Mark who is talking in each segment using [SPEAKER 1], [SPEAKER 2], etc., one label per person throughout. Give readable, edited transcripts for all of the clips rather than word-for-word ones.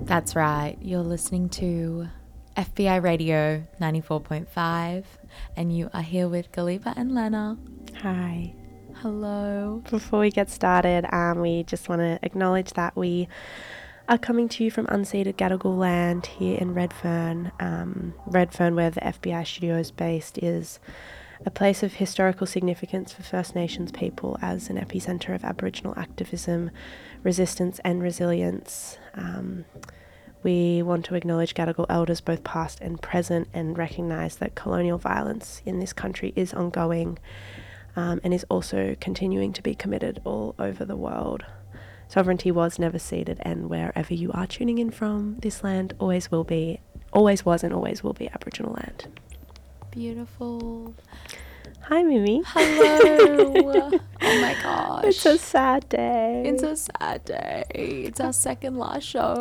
[SPEAKER 1] That's right. You're listening to FBI Radio 94.5 and you are here with Galiba and Lena.
[SPEAKER 2] Hi.
[SPEAKER 1] Hello.
[SPEAKER 2] Before we get started, we just want to acknowledge that we are coming to you from unceded Gadigal land here in Redfern. Redfern, where the FBI studio is based, is a place of historical significance for First Nations people as an epicentre of Aboriginal activism, resistance and resilience. We want to acknowledge Gadigal elders, both past and present, and recognise that colonial violence in this country is ongoing and is also continuing to be committed all over the world. Sovereignty was never ceded, and wherever you are tuning in from, this land always will be, always was and always will be Aboriginal land.
[SPEAKER 1] Beautiful.
[SPEAKER 2] Hi, Mimi.
[SPEAKER 1] Hello. Oh my gosh.
[SPEAKER 2] It's a sad day.
[SPEAKER 1] It's a sad day. It's our second last show.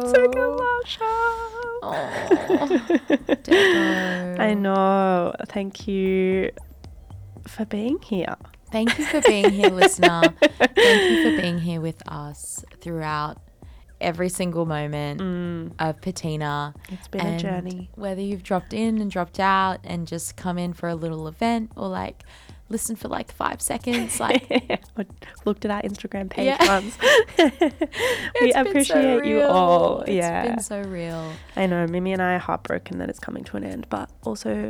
[SPEAKER 1] Oh. Deco.
[SPEAKER 2] I know. Thank you for being here.
[SPEAKER 1] Thank you for being here, listener. Thank you for being here with us throughout every single moment of Patina.
[SPEAKER 2] It's been a journey.
[SPEAKER 1] Whether you've dropped in and dropped out and just come in for a little event or like listen for like 5 seconds, like
[SPEAKER 2] or looked at our Instagram page
[SPEAKER 1] Yeah.
[SPEAKER 2] once. We appreciate you all.
[SPEAKER 1] It's been so real.
[SPEAKER 2] I know, Mimi and I are heartbroken that it's coming to an end, but also